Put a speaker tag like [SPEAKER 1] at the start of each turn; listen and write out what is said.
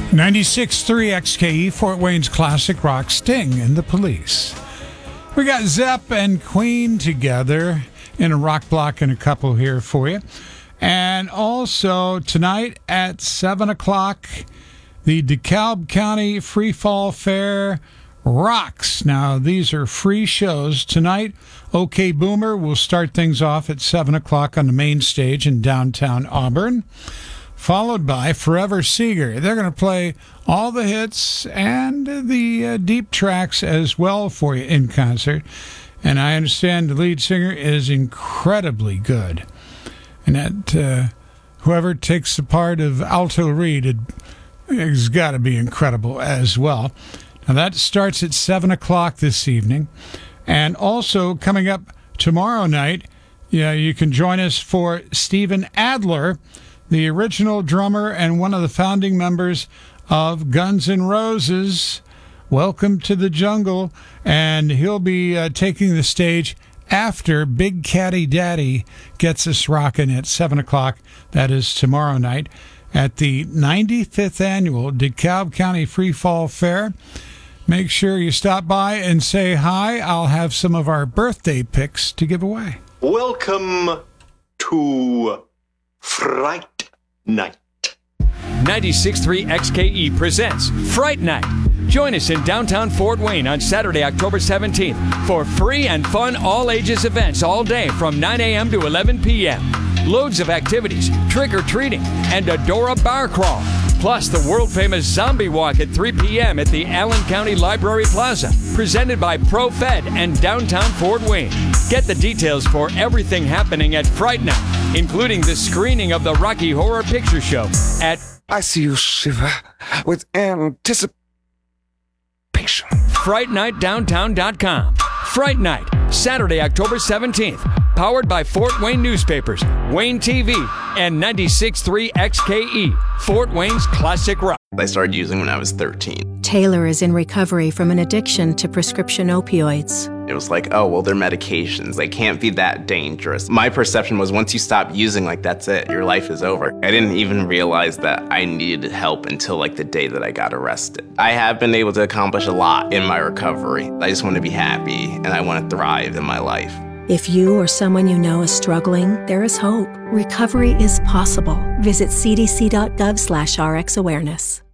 [SPEAKER 1] 96.3 XKE, Fort Wayne's classic rock, Sting and the Police. We got Zepp and Queen together in a rock block and a couple here for you. And also tonight at 7 o'clock, the DeKalb County Free Fall Fair rocks. Now, these are free shows. Tonight, OK Boomer will start things off at 7 o'clock on the main stage in downtown Auburn, followed by Forever Seeger. They're going to play all the hits and the deep tracks as well for you in concert. And I understand the lead singer is incredibly good. And that whoever takes the part of Alto Reed has got to be incredible as well. Now that starts at 7 o'clock this evening. And also coming up tomorrow night, you can join us for Steven Adler, the original drummer and one of the founding members of Guns N' Roses. Welcome to the jungle. And he'll be taking the stage after Big Caddy Daddy gets us rocking at 7 o'clock. That is tomorrow night at the 95th Annual DeKalb County Free Fall Fair. Make sure you stop by and say hi. I'll have some of our birthday picks to give away.
[SPEAKER 2] Welcome to Fright Night.
[SPEAKER 3] 96.3 XKE presents Fright Night. Join us in downtown Fort Wayne on Saturday, October 17th for free and fun all-ages events all day from 9 a.m. to 11 p.m. Loads of activities, trick-or-treating, and a Dora bar crawl. Plus the world-famous Zombie Walk at 3 p.m. at the Allen County Library Plaza, presented by ProFed and downtown Fort Wayne. Get the details for everything happening at Fright Night, including the screening of the Rocky Horror Picture Show at
[SPEAKER 4] I see you shiver with anticipation.
[SPEAKER 3] FrightNightDowntown.com. Fright Night, Saturday, October 17th. Powered by Fort Wayne Newspapers, Wayne TV, and 96.3 XKE, Fort Wayne's classic rock.
[SPEAKER 5] I started using when I was 13.
[SPEAKER 6] Taylor is in recovery from an addiction to prescription opioids.
[SPEAKER 5] It was like, oh, well, they're medications. They can't be that dangerous. My perception was once you stop using, that's it. Your life is over. I didn't even realize that I needed help until the day that I got arrested. I have been able to accomplish a lot in my recovery. I just want to be happy and I want to thrive in my life.
[SPEAKER 6] If you or someone you know is struggling, there is hope. Recovery is possible. Visit cdc.gov/RxAwareness.